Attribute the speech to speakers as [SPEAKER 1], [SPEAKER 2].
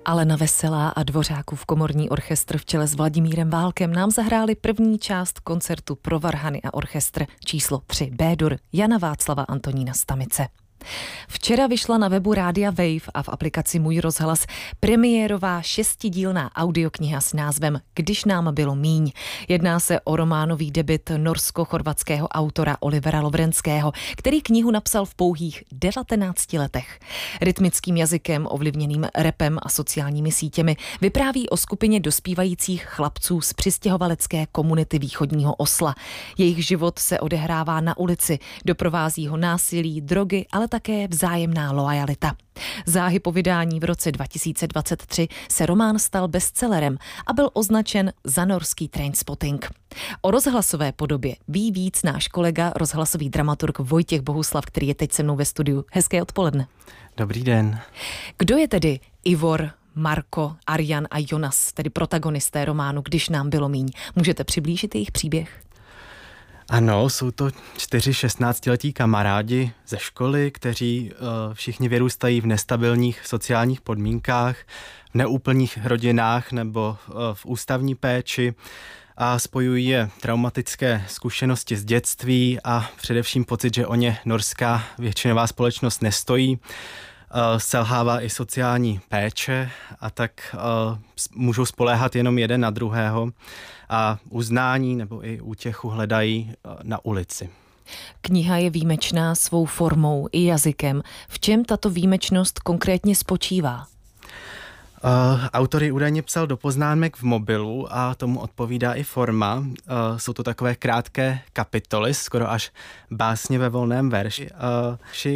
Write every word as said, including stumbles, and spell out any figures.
[SPEAKER 1] Alena Veselá a Dvořákův komorní orchestr v čele s Vladimírem Válkem nám zahráli první část koncertu pro varhany a orchestr číslo tři B-dur Jana Václava Antonína Stamice. Včera vyšla na webu Rádia Wave a v aplikaci Můj rozhlas premiérová šestidílná audiokniha s názvem Když nám bylo míň. Jedná se o románový debut norsko-chorvatského autora Olivera Lovrenského, který knihu napsal v pouhých devatenácti letech. Rytmickým jazykem, ovlivněným rapem a sociálními sítěmi vypráví o skupině dospívajících chlapců z přistěhovalecké komunity východního Osla. Jejich život se odehrává na ulici, doprovází ho násilí, drogy, ale také vzájemná loajalita. Záhy po vydání v roce dva tisíce dvacet tři se román stal bestsellerem a byl označen za norský Trainspotting. O rozhlasové podobě ví víc náš kolega, rozhlasový dramaturg Vojtěch Bohuslav, který je teď se mnou ve studiu. Hezké odpoledne.
[SPEAKER 2] Dobrý den.
[SPEAKER 1] Kdo je tedy Ivor, Marko, Arjan a Jonas, tedy protagonisté románu Když nám bylo míň? Můžete přiblížit jejich příběh?
[SPEAKER 2] Ano, jsou to čtyři šestnáctiletí kamarádi ze školy, kteří uh, všichni vyrůstají v nestabilních sociálních podmínkách, v neúplných rodinách nebo uh, v ústavní péči a spojují je traumatické zkušenosti z dětství a především pocit, že o ně norská většinová společnost nestojí. Uh, selhává i sociální péče a tak uh, můžou spoléhat jenom jeden na druhého a uznání nebo i útěchu hledají uh, na ulici.
[SPEAKER 1] Kniha je výjimečná svou formou i jazykem. V čem tato výjimečnost konkrétně spočívá?
[SPEAKER 2] Uh, autor ji údajně psal do poznámek v mobilu a tomu odpovídá i forma. Uh, jsou to takové krátké kapitoly, skoro až básně ve volném verši. Uh,